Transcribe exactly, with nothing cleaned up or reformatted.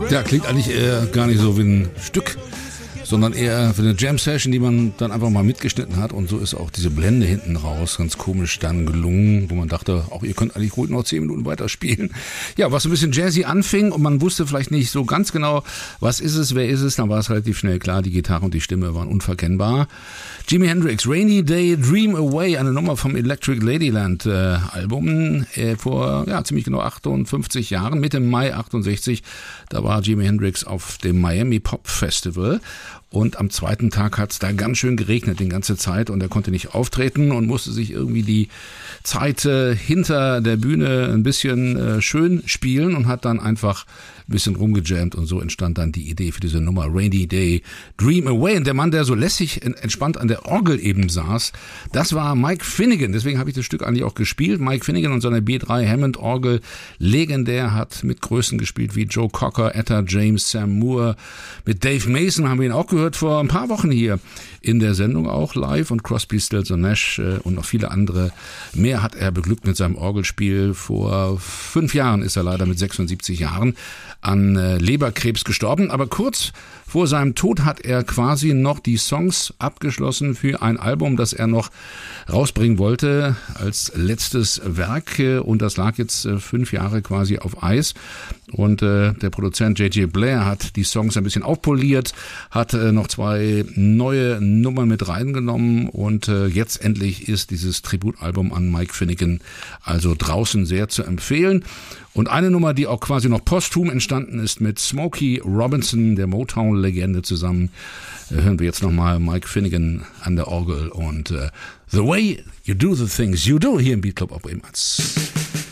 Ja, klingt eigentlich eher gar nicht so wie ein Stück, sondern eher für eine Jam-Session, die man dann einfach mal mitgeschnitten hat. Und so ist auch diese Blende hinten raus ganz komisch dann gelungen, wo man dachte, auch ihr könnt eigentlich ruhig noch zehn Minuten weiter spielen. Ja, was so ein bisschen jazzy anfing und man wusste vielleicht nicht so ganz genau, was ist es, wer ist es, dann war es relativ schnell klar, die Gitarre und die Stimme waren unverkennbar. Jimi Hendrix, Rainy Day, Dream Away, eine Nummer vom Electric Ladyland äh, Album äh, vor ja ziemlich genau achtundfünfzig Jahren, Mitte Mai achtundsechzig, da war Jimi Hendrix auf dem Miami Pop Festival. Und am zweiten Tag hat es da ganz schön geregnet, die ganze Zeit, und er konnte nicht auftreten und musste sich irgendwie die Zeit äh, hinter der Bühne ein bisschen äh, schön spielen und hat dann einfach ein bisschen rumgejammt, und so entstand dann die Idee für diese Nummer Rainy Day, Dream Away. Und der Mann, der so lässig entspannt an der Orgel eben saß, das war Mike Finnegan. Deswegen habe ich das Stück eigentlich auch gespielt. Mike Finnegan und seine B drei Hammond Orgel, legendär, hat mit Größen gespielt wie Joe Cocker, Etta James, Sam Moore. Mit Dave Mason haben wir ihn auch gehört vor ein paar Wochen hier in der Sendung auch live, und Crosby, Stills und Nash äh, und noch viele andere mehr hat er beglückt mit seinem Orgelspiel. Vor fünf Jahren ist er leider mit sechsundsiebzig Jahren an äh, Leberkrebs gestorben, aber kurz vor seinem Tod hat er quasi noch die Songs abgeschlossen für ein Album, das er noch rausbringen wollte als letztes Werk, und das lag jetzt äh, fünf Jahre quasi auf Eis. Und äh, der Produzent J J Blair hat die Songs ein bisschen aufpoliert, hat äh, noch zwei neue Nummern mit reingenommen, und äh, jetzt endlich ist dieses Tributalbum an Mike Finnegan also draußen, sehr zu empfehlen. Und eine Nummer, die auch quasi noch posthum entstanden ist, mit Smokey Robinson, der Motown-Legende, zusammen, äh, hören wir jetzt nochmal Mike Finnegan an der Orgel und äh, The Way You Do the Things You Do hier im Beat Club auf Bremen.